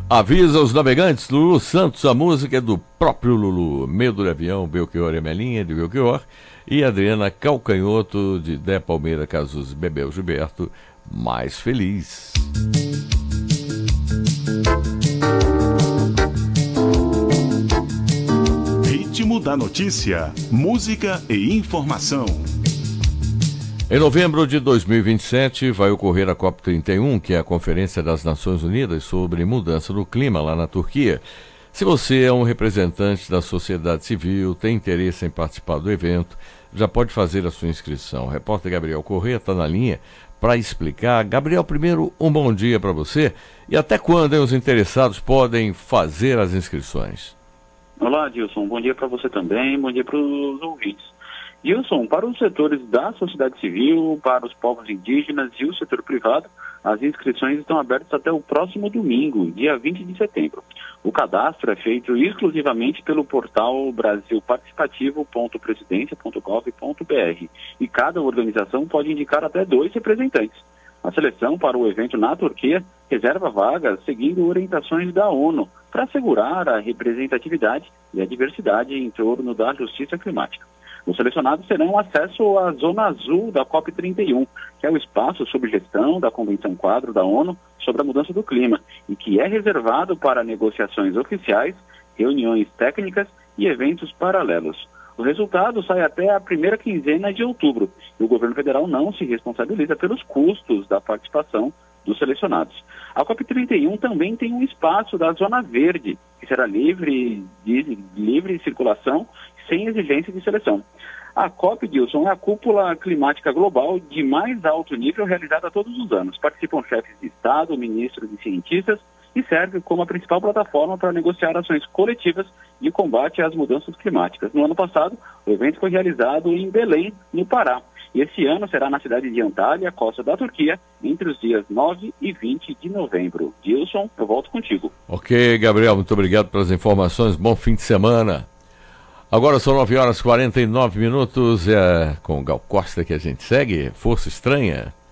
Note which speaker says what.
Speaker 1: Avisa os navegantes, Lulu Santos, a música é do próprio Lulu. Medo de Avião, Belchior e Melinha, de Belchior. E Adriana Calcanhoto, de Dé Palmeira, Casos, Bebel Gilberto, Mais Feliz.
Speaker 2: Ritmo da notícia, música e informação.
Speaker 1: Em novembro de 2027 vai ocorrer a COP31, que é a Conferência das Nações Unidas sobre Mudança do Clima, lá na Turquia. Se você é um representante da sociedade civil, tem interesse em participar do evento, já pode fazer a sua inscrição. O repórter Gabriel Corrêa está na linha para explicar. Gabriel, primeiro, um bom dia para você. E até quando os interessados podem fazer as inscrições?
Speaker 3: Olá, Dilson. Bom dia para você também. Bom dia para os ouvintes. Dilson, para os setores da sociedade civil, para os povos indígenas e o setor privado, as inscrições estão abertas até o próximo domingo, dia 20 de setembro. O cadastro é feito exclusivamente pelo portal brasilparticipativo.presidencia.gov.br e cada organização pode indicar até 2 representantes. A seleção para o evento na Turquia reserva vagas seguindo orientações da ONU para assegurar a representatividade e a diversidade em torno da justiça climática. Os selecionados terão acesso à Zona Azul da COP31, que é o espaço sob gestão da Convenção Quadro da ONU sobre a mudança do clima e que é reservado para negociações oficiais, reuniões técnicas e eventos paralelos. O resultado sai até a primeira quinzena de outubro e o governo federal não se responsabiliza pelos custos da participação dos selecionados. A COP31 também tem um espaço da Zona Verde, que será livre circulação sem exigência de seleção. A COP, Dilson, é a cúpula climática global de mais alto nível realizada todos os anos. Participam chefes de Estado, ministros e cientistas e serve como a principal plataforma para negociar ações coletivas de combate às mudanças climáticas. No ano passado, o evento foi realizado em Belém, no Pará. E esse ano será na cidade de Antalya, costa da Turquia, entre os dias 9 e 20 de novembro. Dilson, eu volto contigo.
Speaker 1: Ok, Gabriel, muito obrigado pelas informações. Bom fim de semana. Agora são 9 horas e 49 minutos. É com Gal Costa que a gente segue. Força Estranha.